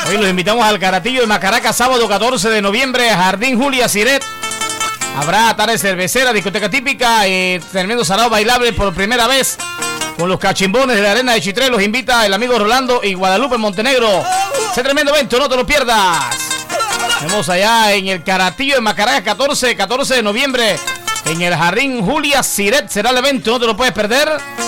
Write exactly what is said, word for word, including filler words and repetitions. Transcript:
Hoy los invitamos al Caratillo de Macaracas, sábado catorce de noviembre, Jardín Julia Siret. Habrá tarde cervecera, discoteca típica, eh, tremendo salado bailable por primera vez con los cachimbones de la arena de Chitré. Los invita el amigo Rolando y Guadalupe Montenegro. Ese tremendo evento, no te lo pierdas. Vemos allá en el Caratillo de Macaracas, catorce, catorce de noviembre, en el Jardín Julia Siret será el evento, no te lo puedes perder.